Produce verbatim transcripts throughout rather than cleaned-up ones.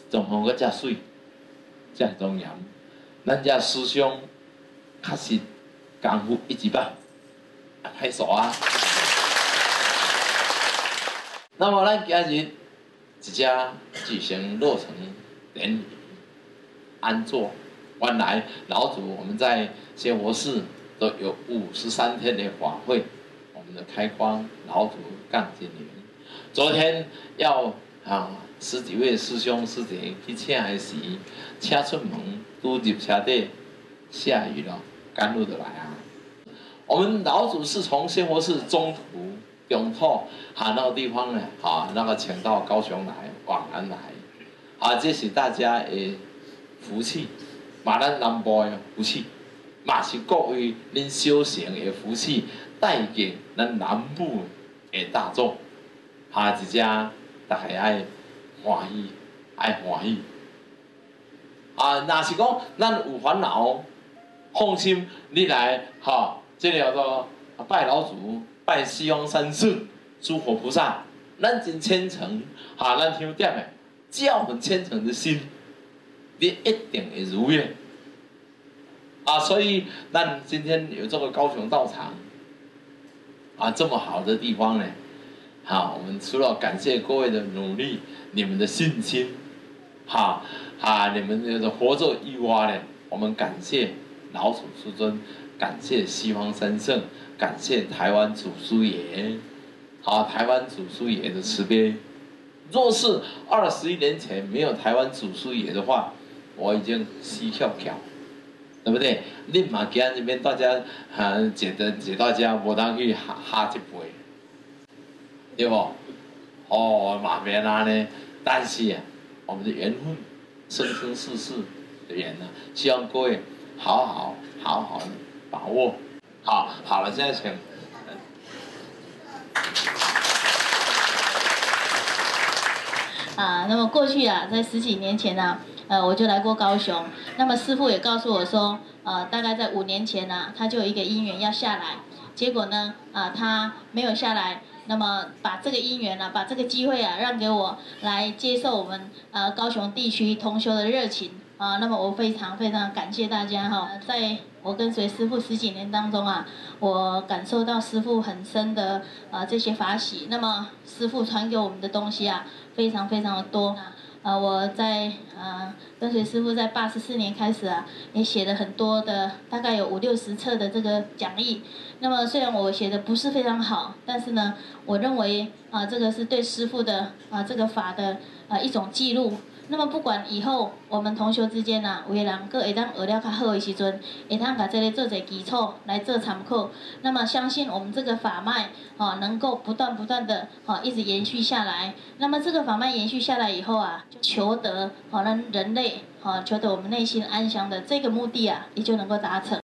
状况阁遮水，遮庄严，咱遮思想确实功夫一级棒，啊，歹数啊！那么咱今日一只举行落成典礼，安坐。原来老祖我们在仙佛寺都有五十三天的法会，我们的开光老祖杠精灵。昨天要啊十几位师兄师姐去请的时，车出门拄入车底，下雨了，赶路的来啊。我们老祖是从仙佛寺中途中途啊那个地方呢，啊那个请到高雄来往南来，啊这是大家的福气。嘛，咱南部的福气，嘛是各位恁小乘的福气，带给咱南部的大众，哈一只大家爱欢喜，爱欢喜。啊，若是讲咱有烦恼，放心，你来哈，这个叫做拜老祖、拜西方三圣、诸佛菩萨，咱真虔诚，哈，咱香点的，只要很虔诚的心。你一定会如愿啊！所以，咱今天有这个高雄道场啊，这么好的地方呢，啊，我们除了感谢各位的努力，你们的信心，哈啊，你们这个活着以外呢，我们感谢老祖师尊，感谢西方三圣，感谢台湾祖师爷，好、啊，台湾祖师爷的慈悲。若是二十一年前没有台湾祖师爷的话，我已经死翘翘，对不对？你嘛今日免大家啊，坐的坐到遮，无当去下下一杯，对不？哦，嘛免安尼，但是啊，我们的缘分，生生世世的缘呢，希望各位好好好好的把握。好，好了，现在请。 啊，那么过去啊，在十几年前啊，呃，我就来过高雄。那么师父也告诉我说，呃，大概在五年前啊，他就有一个因缘要下来，结果呢，啊、呃，他没有下来。那么把这个因缘啊，把这个机会啊，让给我来接受我们呃高雄地区同修的热情啊。那么我非常非常感谢大家哈，在我跟随师父十几年当中啊，我感受到师父很深的啊这些法喜。那么师父传给我们的东西啊，非常非常的多。呃，我在呃跟随师父在八十四年开始啊，也写了很多的，大概有五六十册的这个讲义。那么虽然我写的不是非常好，但是呢，我认为啊、呃，这个是对师父的啊、呃、这个法的呃一种记录。那么不管以后我们同修之间啊，有的人个会当学了较好的时阵，会当把这个做一基础来做参考。那么相信我们这个法脉啊，能够不断不断的啊一直延续下来。那么这个法脉延续下来以后啊，求得好让人类啊求得我们内心安详的这个目的啊，也就能够达成。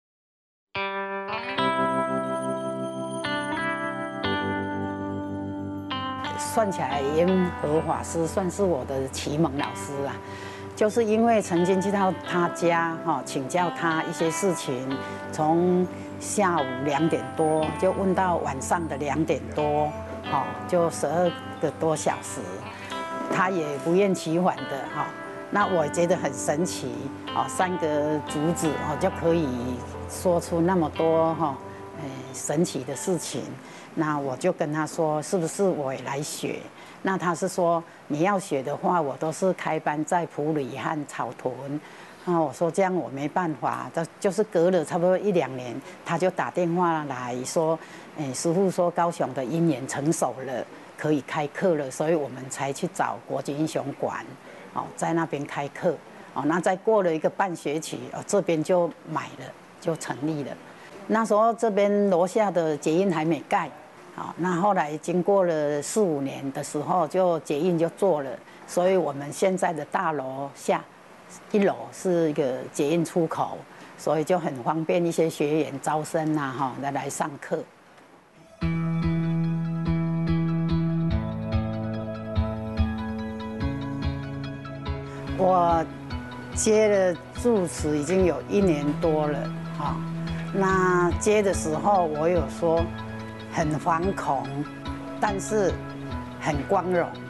算起来，延和法师算是我的启蒙老师啊，就是因为曾经去到他家哈，请教他一些事情，从下午两点多就问到晚上的两点多，哈，就十二个多小时，他也不厌其烦的哈。那我觉得很神奇啊，三个竹子哦就可以说出那么多哈，呃神奇的事情。那我就跟他说，是不是我也来学？那他是说，你要学的话，我都是开班在埔里和草屯。啊，我说这样我没办法，这就是隔了差不多一两年，他就打电话来说，哎，师父说高雄的因缘成熟了，可以开课了，所以我们才去找国际英雄馆，哦，在那边开课。哦，那再过了一个半学期，哦，这边就买了，就成立了。那时候这边楼下的捷运还没盖。好，那后来经过了四五年的时候，就捷运就做了，所以我们现在的大楼下一楼是一个捷运出口，所以就很方便一些学员招生啊，哈，来来上课。我接了住持已经有一年多了，哈，那接的时候我有说。很惶恐，但是很光荣。